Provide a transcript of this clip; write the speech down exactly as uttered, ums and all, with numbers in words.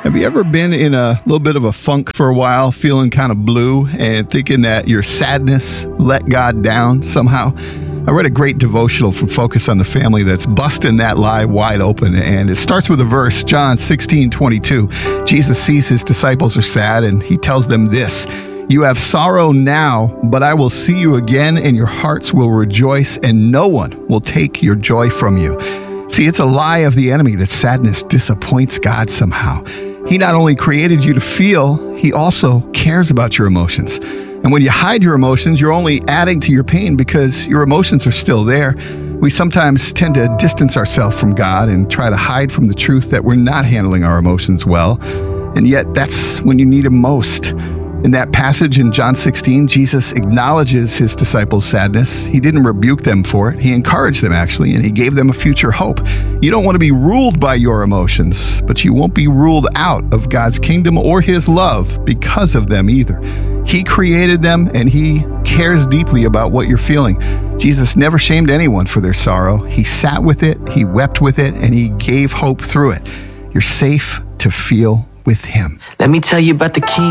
Have you ever been in a little bit of a funk for a while, feeling kind of blue and thinking that your sadness let God down somehow? I read a great devotional from Focus on the Family that's busting that lie wide open, and it starts with a verse, John sixteen twenty-two. Jesus sees his disciples are sad, and he tells them this: "You have sorrow now, but I will see you again, and your hearts will rejoice, and no one will take your joy from you." See, it's a lie of the enemy that sadness disappoints God somehow. He not only created you to feel, he also cares about your emotions. And when you hide your emotions, you're only adding to your pain because your emotions are still there. We sometimes tend to distance ourselves from God and try to hide from the truth that we're not handling our emotions well. And yet that's when you need him most. In that passage in John sixteen, Jesus acknowledges his disciples' sadness. He didn't rebuke them for it. He encouraged them, actually, and he gave them a future hope. You don't want to be ruled by your emotions, but you won't be ruled out of God's kingdom or his love because of them either. He created them, and he cares deeply about what you're feeling. Jesus never shamed anyone for their sorrow. He sat with it, he wept with it, and he gave hope through it. You're safe to feel with him. Let me tell you about the key.